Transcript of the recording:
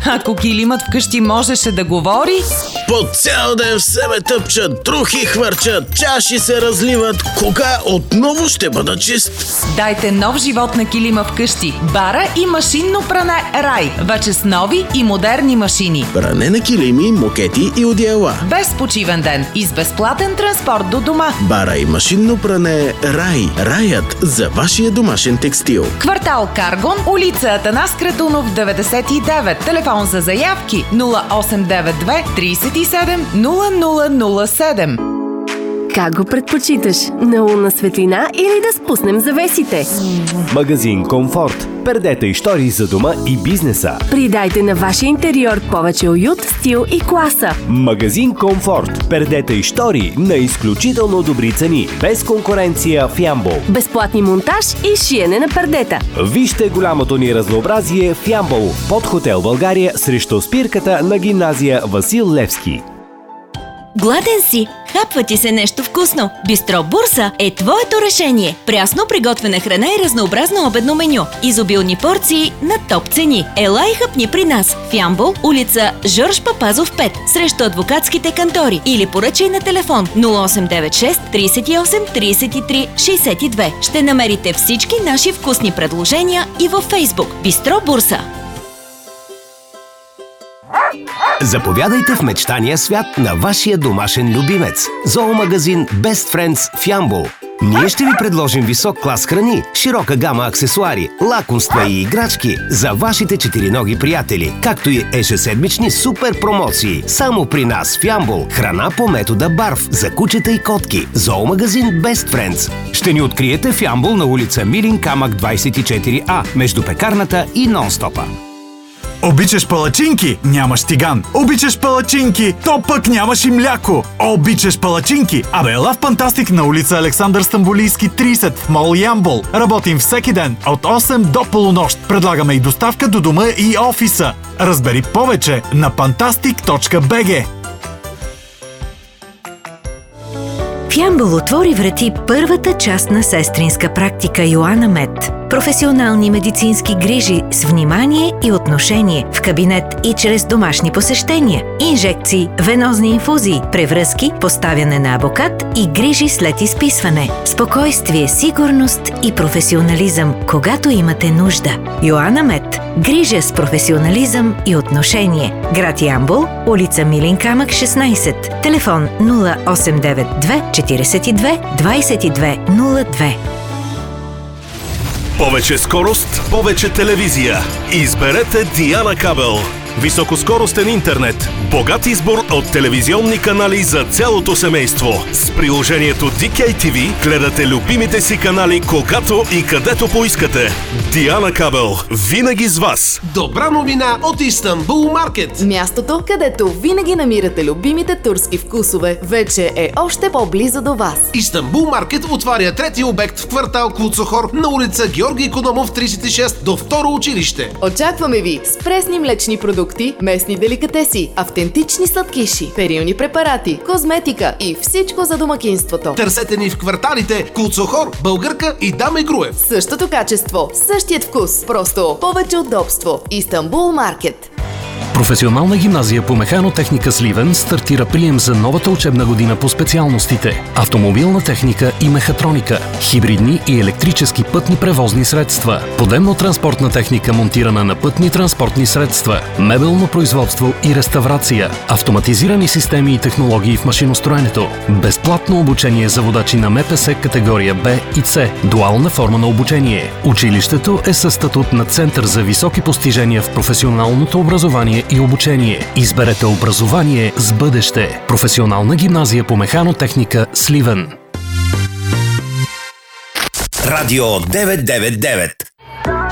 Ако килимът вкъщи можеше да говори... По цял ден в себе тъпчат, трухи хвърчат, чаши се разливат. Кога отново ще бъда чист? Дайте нов живот на килима вкъщи. Бара и машинно пране Рай. Вече с нови и модерни машини. Пране на килими, мокети и одеяла. Без почивен ден и с безплатен транспорт до дома. Бара и машинно пране Рай. Раят за вашия домашен текстил. Квартал Каргон, улица Атанас Кратунов, 99. Телефон за заявки 0892 37 0007. Как го предпочиташ? На лунна светлина или да спуснем завесите? Магазин Комфорт. Пердета и штори за дома и бизнеса. Придайте на вашия интериор повече уют, стил и класа. Магазин Комфорт. Пердета и штори на изключително добри цени. Без конкуренция в Ямбол. Безплатни монтаж и шиене на пердета. Вижте голямото ни разнообразие в Ямбол. Под хотел България срещу спирката на гимназия Васил Левски. Гладен си? Хапва ти се нещо вкусно? Бистро Бурса е твоето решение. Прясно приготвена храна и разнообразно обедно меню. Изобилни порции на топ цени. Ела и хапни при нас в Ямбол, улица Жорж Папазов 5, срещу адвокатските кантори, или поръчай на телефон 0896 38 33 62. Ще намерите всички наши вкусни предложения и във Фейсбук. Бистро Бурса. Заповядайте в мечтания свят на вашия домашен любимец. Зоомагазин Best Friends в Ямбол. Ние ще ви предложим висок клас храни, широка гама аксесуари, лакомства и играчки за вашите четириноги приятели, както и ежеседмични супер промоции. Само при нас в Ямбол. Храна по метода Барф за кучета и котки. Зоомагазин Best Friends. Ще ни откриете в Ямбол на улица Милин камък 24А, между пекарната и Нон-стопа. Обичаш палачинки? Нямаш тиган. Обичаш палачинки? То пък нямаш и мляко. Обичаш палачинки? Абе, ела в Фантастик на улица Александър Стамболийски 30 в мол Ямбол. Работим всеки ден от 8 до полунощ. Предлагаме и доставка до дома и офиса. Разбери повече на fantastic.bg. В Ямбол отвори врати първата част на сестринска практика Йоана Мед. Професионални медицински грижи с внимание и отношение в кабинет и чрез домашни посещения. Инжекции, венозни инфузии, превръзки, поставяне на абокат и грижи след изписване. Спокойствие, сигурност и професионализъм, когато имате нужда. Йоана Мед. Грижа с професионализъм и отношение. Град Ямбол, улица Милин камък 16. Телефон 0892 42 22 02. Повече скорост, повече телевизия. Изберете Диана Кабел. Високоскоростен интернет. Богат избор от телевизионни канали за цялото семейство. С приложението DKTV гледате любимите си канали когато и където поискате. Диана Кабел. Винаги с вас. Добра новина от Истанбул Маркет. Мястото, където винаги намирате любимите турски вкусове, вече е още по-близо до вас. Истанбул Маркет отваря трети обект в квартал Клуцохор на улица Георги Икономов 36 до второ училище. Очакваме ви с пресни млечни продукти, местни деликатеси, автентични сладкиши, перилни препарати, козметика и всичко за домакинството. Търсете ни в кварталите Клуцохор, Българка и Даме Груев. Същото качество, същият вкус, просто повече удобство. Истанбул Маркет. Професионална гимназия по механотехника Сливен стартира прием за новата учебна година по специалностите автомобилна техника и мехатроника, хибридни и електрически пътни превозни средства, подемно-транспортна техника монтирана на пътни транспортни средства, мебелно производство и реставрация, автоматизирани системи и технологии в машиностроенето, безплатно обучение за водачи на МПС категория Б и С, дуална форма на обучение. Училището е със статут на Център за високи постижения в професионалното образование и обучение. Изберете образование с бъдеще. Професионална гимназия по механотехника Сливен. Радио 999